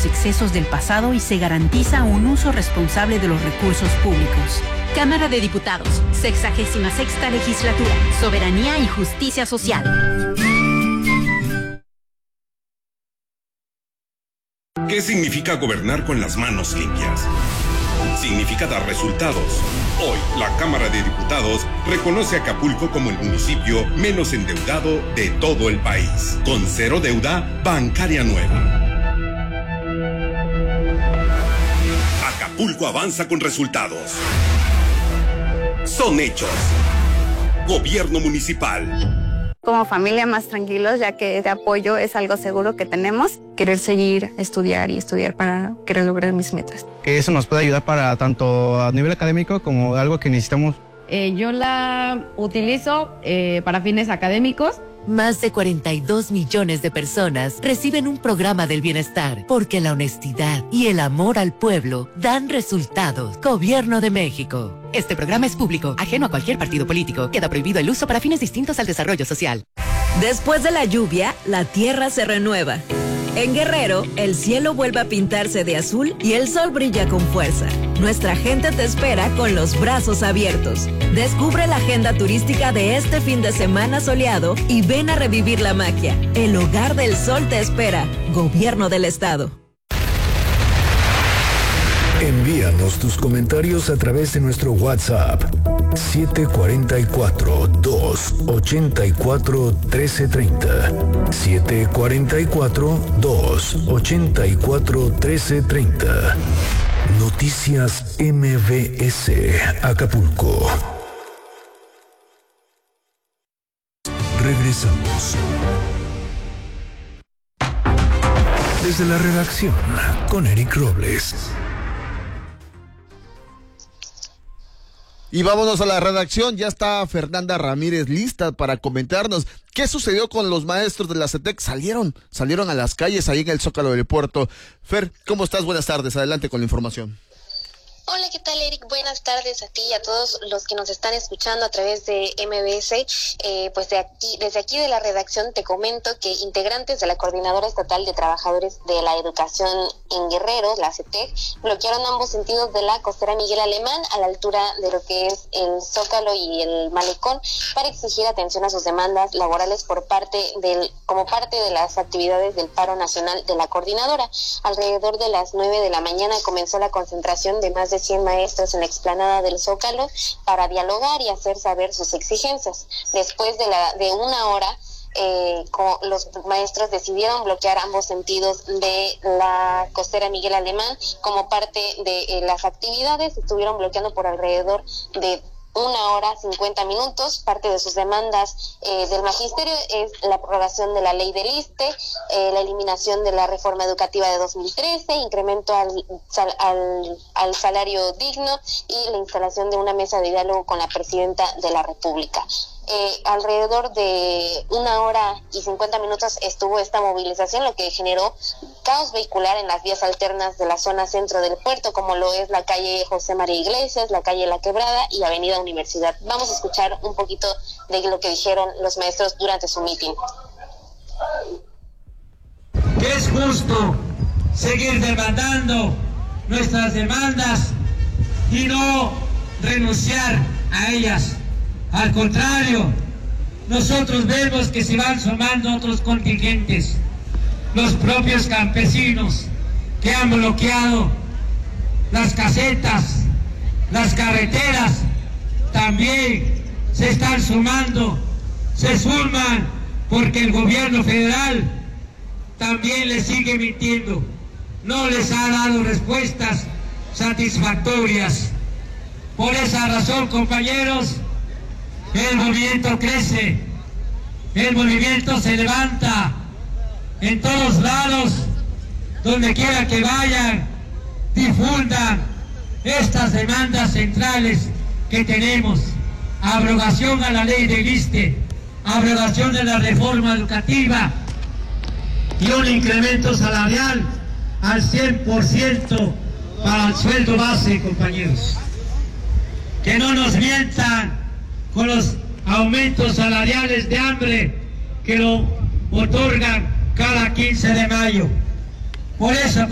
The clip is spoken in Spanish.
los excesos del pasado y se garantiza un uso responsable de los recursos públicos. Cámara de Diputados, 66ª Legislatura, Soberanía y Justicia Social. ¿Qué significa gobernar con las manos limpias? Significa dar resultados. Hoy, la Cámara de Diputados reconoce a Acapulco como el municipio menos endeudado de todo el país, con cero deuda bancaria nueva. Acapulco avanza con resultados. Son hechos. Gobierno municipal. Como familia más tranquilos, ya que de apoyo es algo seguro que tenemos. Querer seguir, estudiar para querer lograr mis metas. Que eso nos puede ayudar para tanto a nivel académico como algo que necesitamos. Yo la utilizo para fines académicos. Más de 42 millones de personas reciben un programa del bienestar porque la honestidad y el amor al pueblo dan resultados. Gobierno de México. Este programa es público, ajeno a cualquier partido político. Queda prohibido el uso para fines distintos al desarrollo social. Después de la lluvia, la tierra se renueva. En Guerrero, el cielo vuelve a pintarse de azul y el sol brilla con fuerza. Nuestra gente te espera con los brazos abiertos. Descubre la agenda turística de este fin de semana soleado y ven a revivir la magia. El Hogar del Sol te espera. Gobierno del Estado. Envíanos tus comentarios a través de nuestro WhatsApp 744-284-1330 744-284-1330. Noticias MBS Acapulco. Regresamos. Desde la redacción con Eric Robles. Y vámonos a la redacción, ya está Fernanda Ramírez lista para comentarnos qué sucedió con los maestros de la CETEC. Salieron a las calles ahí en el Zócalo del Puerto. Fer, ¿cómo estás? Buenas tardes, adelante con la información. Hola, ¿qué tal, Eric? Buenas tardes a ti y a todos los que nos están escuchando a través de MBS. Desde aquí de la redacción te comento que integrantes de la Coordinadora Estatal de Trabajadores de la Educación en Guerrero, la CETEC, bloquearon ambos sentidos de la costera Miguel Alemán a la altura de lo que es el Zócalo y el Malecón para exigir atención a sus demandas laborales como parte de las actividades del paro nacional de la coordinadora. Alrededor de las 9 de la mañana comenzó la concentración de más de 100 maestros en la explanada del Zócalo para dialogar y hacer saber sus exigencias. Después de una hora, los maestros decidieron bloquear ambos sentidos de la costera Miguel Alemán como parte de las actividades. Estuvieron bloqueando por alrededor de 1 hora 50 minutos. Parte de sus demandas del magisterio es la prorrogación de la ley del ISSSTE, la eliminación de la reforma educativa de 2013, incremento al salario digno y la instalación de una mesa de diálogo con la presidenta de la República. Alrededor de 1 hora y 50 minutos estuvo esta movilización, lo que generó caos vehicular en las vías alternas de la zona centro del puerto, como lo es la calle José María Iglesias, la calle La Quebrada y avenida Universidad. Vamos a escuchar un poquito de lo que dijeron los maestros durante su mitin. Que es justo seguir demandando nuestras demandas y no renunciar a ellas. Al contrario, nosotros vemos que se van sumando otros contingentes, los propios campesinos que han bloqueado las casetas, las carreteras, también se están sumando, se suman porque el gobierno federal también les sigue mintiendo, no les ha dado respuestas satisfactorias. Por esa razón, compañeros, el movimiento crece, el movimiento se levanta en todos lados, donde quiera que vayan, difundan estas demandas centrales que tenemos: abrogación a la ley del ISSSTE, abrogación de la reforma educativa y un incremento salarial al 100% para el sueldo base, compañeros. Que no nos mientan con los aumentos salariales de hambre que lo otorgan cada 15 de mayo. Por eso,